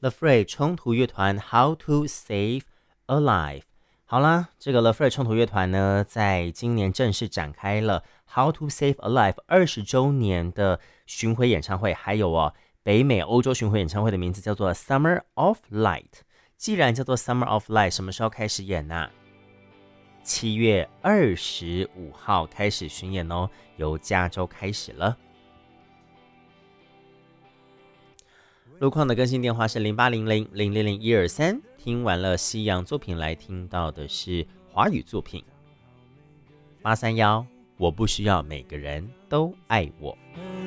The Fray 冲突乐团 How to Save a Life。 好啦，这个 The Fray 冲突乐团呢，在今年正式展开了 How to Save a Life 20周年的巡回演唱会，还有北美欧洲巡回演唱会的名字叫做 Summer of Light。 既然叫做 Summer of Light， 什么时候开始演呢？7月25号开始巡演哦，由加州开始了。路况的更新电话是0800-000-123。听完了西洋作品，来听到的是华语作品。831，我不需要每个人都爱我。